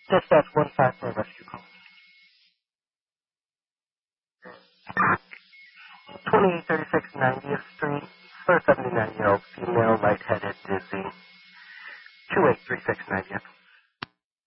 Dispatch 1-5 for a rescue call. 2836 90th Street, for a 79-year-old female, lightheaded, dizzy. 2836 90th.